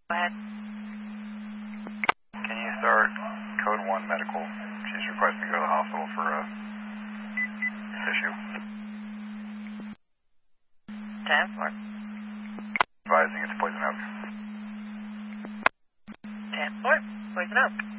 Go ahead. Can you start code 1 medical? She's requesting to go to the hospital for issue. 10-4. Advising it's poison oak. 10-4. Poison oak.